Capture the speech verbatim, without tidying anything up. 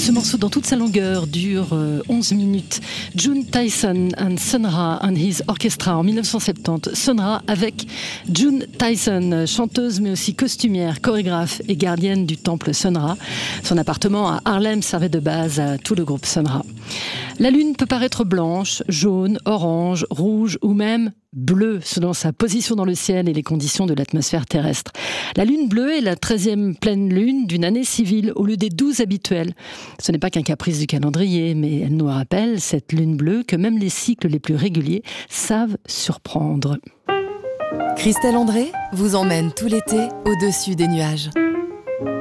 Ce morceau, dans toute sa longueur, dure euh, onze minutes. June Tyson and Sun Ra and His Orchestra en dix-neuf cent soixante-dix. Sun Ra avec June Tyson, chanteuse mais aussi costumière, chorégraphe et gardienne du temple Sun Ra. Son appartement à Harlem servait de base à tout le groupe Sun Ra. La lune peut paraître blanche, jaune, orange, rouge ou même bleue selon sa position dans le ciel et les conditions de l'atmosphère terrestre. La lune bleue est la treizième pleine lune d'une année civile au lieu des douze habituelles. Ce n'est pas qu'un caprice du calendrier, mais elle nous rappelle, cette lune bleue, que même les cycles les plus réguliers savent surprendre. Christelle André vous emmène tout l'été au-dessus des nuages.